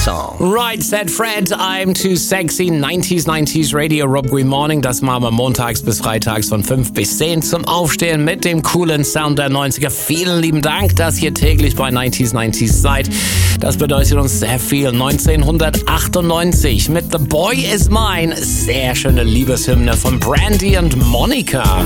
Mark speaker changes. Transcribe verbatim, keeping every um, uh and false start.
Speaker 1: song.
Speaker 2: Right, said Fred, I'm too sexy. neunziger, neunziger Radio, Rob Green Morning. Das machen wir montags bis freitags von fünf bis zehn zum Aufstehen mit dem coolen Sound der neunziger. Vielen lieben Dank, dass ihr täglich bei neunziger, neunziger seid. Das bedeutet uns sehr viel. neunzehnhundertachtundneunzig mit The Boy Is Mine. Sehr schöne Liebeshymne von Brandy und Monica.